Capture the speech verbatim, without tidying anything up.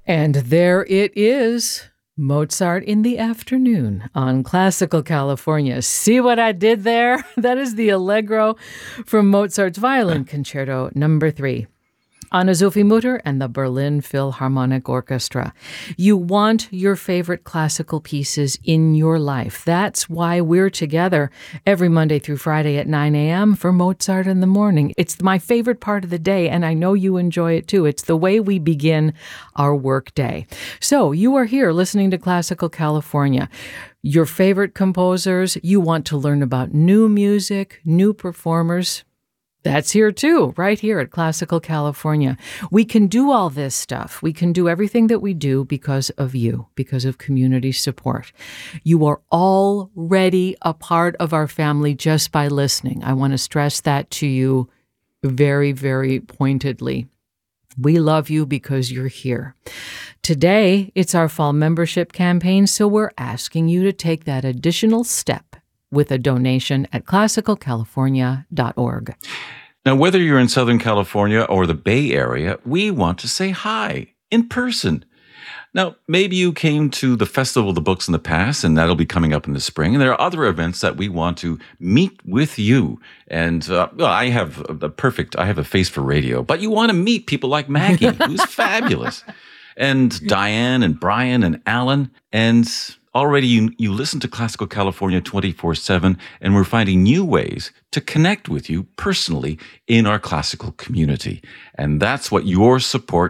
And there it is, Mozart in the Afternoon on Classical California. See what I did there? That is the Allegro from Mozart's Violin Concerto number three. Anna Sophie Mutter and the Berlin Philharmonic Orchestra. You want your favorite classical pieces in your life. That's why we're together every Monday through Friday at nine a.m. for Mozart in the Morning. It's my favorite part of the day, and I know you enjoy it too. It's the way we begin our work day. So you are here listening to Classical California. Your favorite composers, you want to learn about new music, new performers. That's here too, right here at Classical California. We can do all this stuff. We can do everything that we do because of you, because of community support. You are already a part of our family just by listening. I want to stress that to you very, very pointedly. We love you because you're here. Today, it's our fall membership campaign, so we're asking you to take that additional step with a donation at classical california dot org. Now, whether you're in Southern California or the Bay Area, we want to say hi in person. Now, maybe you came to the Festival of the Books in the past, and that'll be coming up in the spring. And there are other events that we want to meet with you. And uh, well, I have a perfect, I have a face for radio, but you want to meet people like Maggie, who's fabulous, and Diane and Brian and Alan, and already you, you listen to Classical California twenty-four seven, and we're finding new ways to connect with you personally in our classical community. And that's what your support